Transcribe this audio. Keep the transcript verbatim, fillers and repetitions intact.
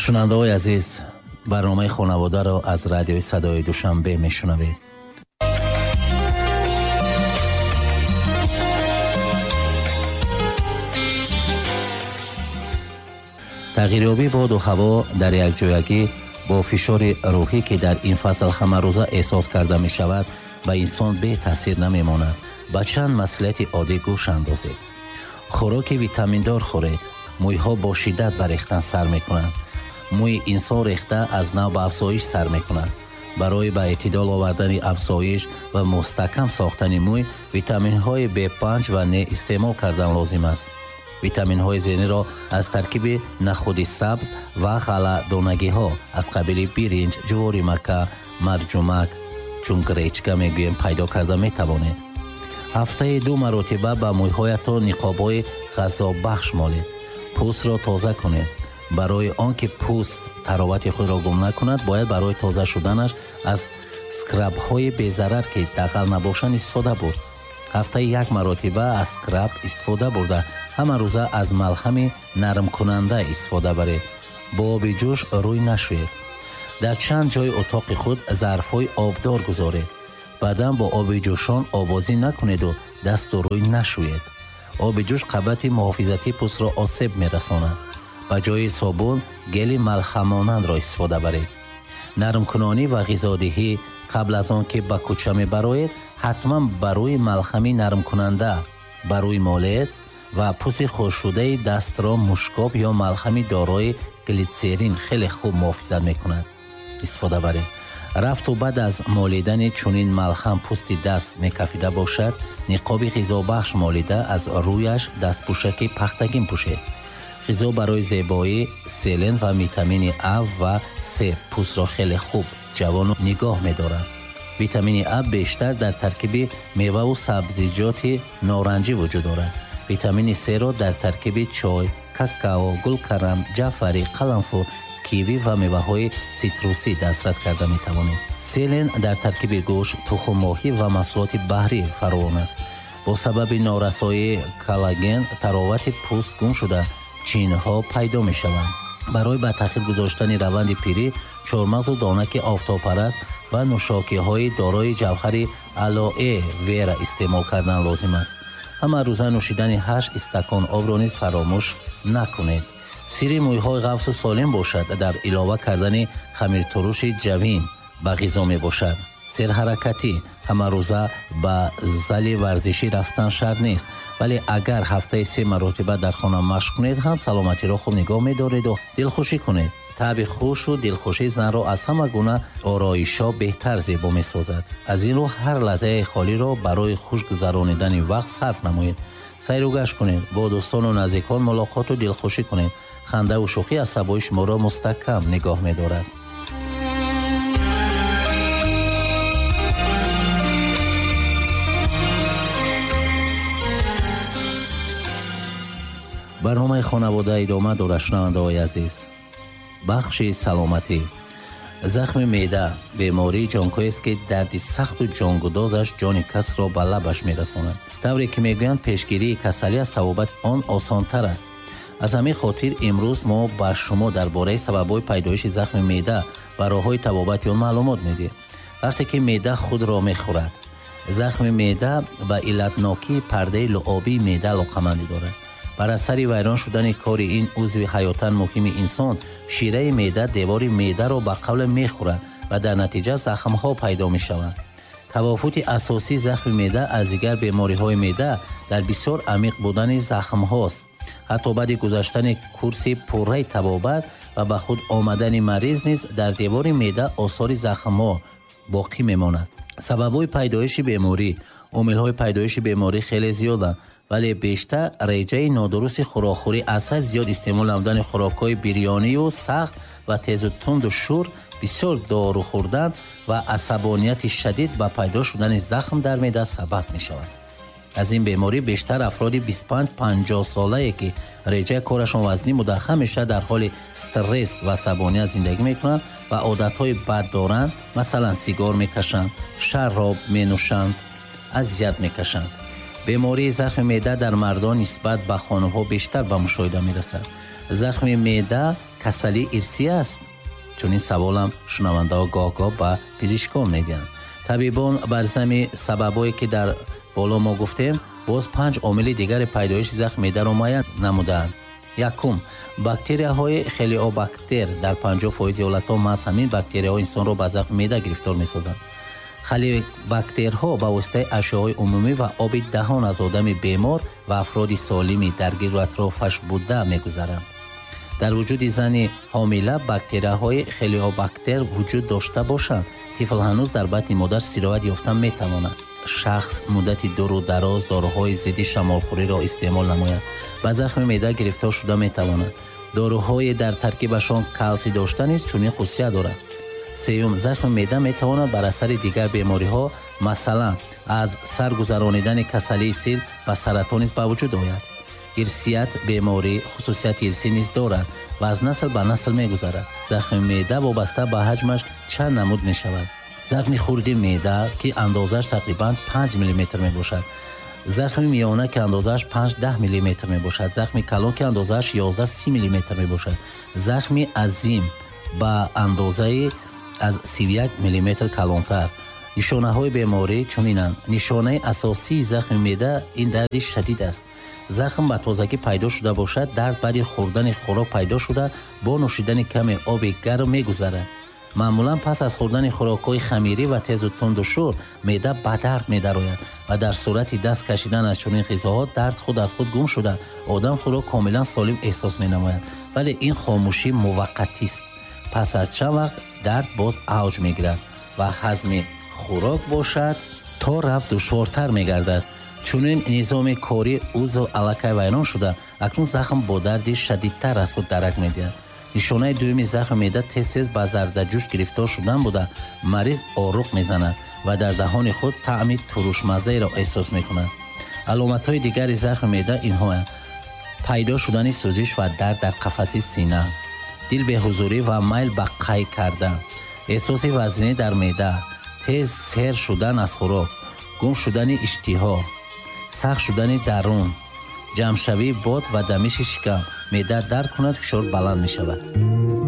шунавандаҳои азиз, барномаи хонаводаро аз радиои садои душанбе мешунавед. тағйирёбии боду ҳаво дар якҷоягӣ бо фишори рӯҳӣ ки дар ин фасл ҳамарӯза эҳсос карда мешавад ба инсон бетаъсир намемонад. ба чанд маслиҳати оддӣ гӯш андозед. хӯроки витаминдор хӯред. мӯйҳо бо шиддат ба рехтан сар мекунанд. мӯи инсон рехта аз нав ба афзоиш сар мекунад. барои ба эътидол овардани афзоиш ва мустаҳкам сохтани мӯй витаминҳои бэ панҷ ва не истеъмол кардан лозим аст. витаминҳои зениро аз таркиби нахуди сабз ва ғалладонагиҳо аз қабили биринҷ, ҷувори мака, марҷумак, чун гречка мегӯем пайдо карда метавонед. ҳафтаи ду маротиба ба мӯйҳоятон ниқобҳои ғаззобахш молед. пӯстро тоза кунед. барои он ки пӯст таровати худро гум накунад, бояд барои тоза шуданаш аз скрабҳои безарар ки дағал набошанд истифода бурд. ҳафтаи як маротиба аз скраб истифода бурда ҳама рӯза аз малҳами нармкунанда истифода баред. бо оби ҷӯш рӯй нашӯед. дар чанд ҷои утоқи худ зарфҳои обдор гузоред. баъдан бо оби ҷӯшон овозӣ накунеду дасту рӯй нашӯед. оби ҷӯш қабати муҳофизати пӯстро осеб мерасонад. ба ҷои собун гели малҳамонандро истифода баред. нармкунонӣ ва ғизодиҳӣ қабл аз он ки ба кӯча мебароед, ҳатман ба рӯи малҳами нармкунанда ба рӯй молед ва пӯсти хушкшудаи дастро мушкоб ё малҳами дорои глитсерин хеле хуб муҳофизат мекунад истифода баред. рафту баъд аз молидани чунин малҳам пӯсти даст мекафида бошад, ниқоби ғизобахш молида аз рӯяш дастпӯшаки пахтагин пӯшед. ғизо барои зебоӣ селен ва витамини А ва С пӯстро хеле хуб ҷавону нигоҳ медорад. витамини А бештар дар таркиби меваву сабзиҷоти норанҷӣ вуҷуд дорад. витамини С-ро дар таркиби чой, какао, гулкарам, ҷаъфарӣ, қаламфу, киви ва меваҳои ситрусӣ дастрас карда метавонед. селен дар таркиби гӯшт, тухммоҳӣ ва маҳсулоти баҳрӣ фаровон аст. бо сабаби норасоии коллаген таровати пӯст гум шуда чинҳо пайдо мешаванд. барои ба таъхир гузоштани раванди пирӣ чормағзу донаки офтобпараст ва нӯшокиҳои дорои ҷавҳари алоэ вера истеъмол кардан лозим аст. ҳама рӯза нӯшидани ҳашт истакон обро низ фаромӯш накунед. сирри мӯйҳои ғафсу солим бошад дар илова кардани хамиртуруши ҷавин ба ғизо мебошад. серҳаракатӣ ҳама рӯза ба зали варзишӣ рафтан шарт нест, вале агар ҳафтаи се маротиба дар хона машқ кунед, ҳам саломатиро хуб нигоҳ медореду дилхушӣ кунед. таъби хушу дилхушӣ занро аз ҳама гуна ороишҳо беҳтар зебо месозад. аз ин рӯ ҳар лаҳзаи холиро барои хуш гузаронидани вақт сарф намоед. сайру гашт кунед, бо дӯстону наздикон мулоқоту дилхушӣ кунед. хандаву шӯхӣ аз сабои шуморо мустаҳкам нигоҳ медорад. барномаи хонавода идома дорад. шунавандаҳои азиз, бахши саломатӣ. захми меъда бемории ҷонкоест ки дарди сахту ҷонгудозаш ҷони касро ба лабаш мерасонад. тавре ки мегӯянд пешгирии касалӣ аз табобат он осонтар аст. аз ҳамин хотир имрӯз мо ба шумо дар бораи сабабҳои пайдоиши захми меъда ва роҳҳои табобати он маълумот медиҳем. вақте ки меъда худро мехӯрад, захми меъда ба иллатнокии пардаи луъобии меъда алоқамандӣ дорад. бар асари вайрон шудани кори ин узви ҳаётан муҳими инсон, шираи меъда девори меъдаро ба қавле мехӯрад ва дар натиҷа захмҳо пайдо мешаванд. тавофути асосии захми меъда аз дигар бемориҳои меъда дар бисёр амиқ будани захмҳост. ҳатто баъди гузаштани курси пурраи табобат ва ба худ омадани мариз низ дар девори меъда осори захмҳо боқӣ мемонад. сабабҳои пайдоиши беморӣ. омилҳои пайдоиши беморӣ хеле зиёданд, вале бештар реҷаи нодурусти хӯрокхӯрӣ, асад зиёд истеъмол намудани хӯрокҳои бирёнию сахт ва тезу тунду шур, бисёр дору хӯрдан ва асабонияти шадид ба пайдо шудани захм дар меъда сабаб мешавад. аз ин беморӣ бештар афроди бисту панҷ панҷоҳ солае ки реҷаи корашон вазнӣ буда ҳамеша дар ҳоли стресс ва асабоният зиндагӣ мекунанд ва одатҳои бад доранд, масалан сигор мекашанд, шароб менӯшанд, азият мекашанд. бемории захми меъда дар мардон нисбат ба хонумҳо бештар ба мушоҳида мерасад. захми меъда касалӣ ирсӣ аст? чунин саволам шунавандаҳо гоҳ-гоҳ ба пизишкон медиҳанд. табибон бар зами сабабое ки дар боло мо гуфтем, боз панҷ омили дигари пайдоиши захми меъдаро муайян намудаанд. якум, бактерияҳои хелиобактер дар панҷоҳ фоизи ҳолатҳо маҳз ҳамин бактерияҳо инсонро ба захми меъда гирифтор месозанд. хелиобактерҳо ба воситаи ашёҳои умумӣ ва оби даҳон аз одами бемор ва афроди солими дар гирду атрофаш буда мегузаранд. дар вуҷуди зани ҳомила бактерияҳои хелиобактер вуҷуд дошта бошанд, тифл ҳанӯз дар батни модар сироят ёфта метавонад. шахс муддати дуру дароз дороҳои зидди шамолхӯриро истеъмол намояд, ба захми меъда гирифтор шуда метавонад. доруҳое дар таркибашон калсий дошта низ чунин хусусият дорад. сеюм, захми меъда метавонад бар асари дигар бемориҳо, масалан аз сар гузаронидани касалии сил ба саратон низ ба вуҷуд ояд. ирсият беморӣ хусусияти ирсӣ низ дорад ва аз насл ба насл мегузарад. захми меъда вобаста ба ҳаҷмаш чанд намуд мешавад. захми хурди меъда ки андозаш тақрибан панҷ миллиметр мебошад, захми миёна ки андозаш панҷ даҳ миллиметр мебошад, захми калон ки андозаш ёздаҳ си миллиметр мебошад, захми азим ба андозаи аз сиву як миллиметр калонтар. нишонаҳои беморӣ чунинанд. нишонаи асосии захми меъда ин дарди шадид аст. захм ба тозагӣ пайдо шуда бошад, дард баъди хӯрдани хӯрок пайдо шуда бо нӯшидани каме оби гарм мегузарад. маъмулан пас аз хӯрдани хӯрокҳои хамирӣ ва тезу тунду шӯр меъда ба дард медарояд ва дар сурати даст кашидан аз чунин ғизоҳо дард худ аз худ гум шуда одам худро комилан солим эҳсос менамояд. вале ин хомӯшӣ муваққатист. пас аз чанд вақт дард боз авҷ мегирад ва ҳазми хӯрок бошад то рафт душвортар мегардад. чунин низоми кори узв аллакай вайрон шуда акнун захм бо дарди шадидтар аз худ дарак медиҳад. нишонаи дуюми захми меъда тез-тез ба зардаҷӯш гирифтор шудан буда мариз оруқ мезанад ва дар даҳони худ таъми турушмаззаеро эҳсос мекунад. аломатҳои дигари захми меъда инҳоянд: пайдо шудани сӯзиш ва дард дар қафаси сина, дилбеҳузурӣ ва майл ба қай кардан, эҳсоси вазнинӣ дар меъда, тез сер шудан аз хӯрок, гум шудани иштиҳо, сахт шудани дарун, ҷамъшавии бод ва дамиши шикам. меъда дард кунад, фишор баланд мешавад.